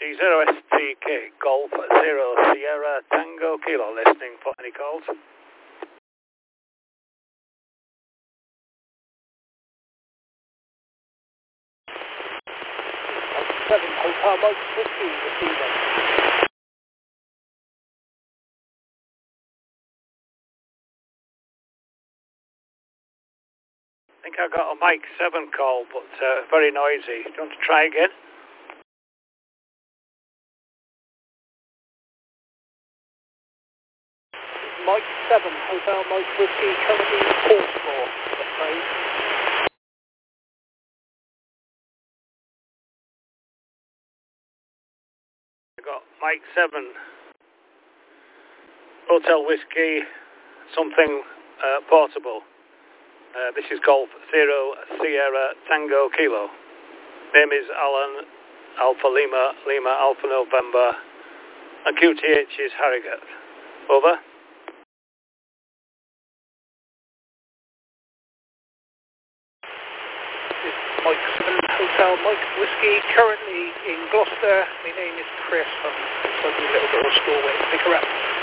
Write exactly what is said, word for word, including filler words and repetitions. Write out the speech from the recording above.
G zero S T K Golf zero Sierra Tango Kilo, listening for any calls. seven Hotel Mike Whiskey, receiving. I think I got a Mike seven call, but uh, very noisy. Do you want to try again? Mike seven, Hotel Mike Whiskey, currently in Portsmouth, I'm afraid. I got Mike seven, Hotel Whiskey, something uh, portable. Uh, this is Golf zero Sierra Tango Kilo. Name is Alan, Alpha Lima, Lima Alpha November, and Q T H is Harrogate. Over. Mike seven, Hotel Mike Whiskey, currently in Gloucester. My name is Chris. I'm taking a little girl to school waiting to pick her up.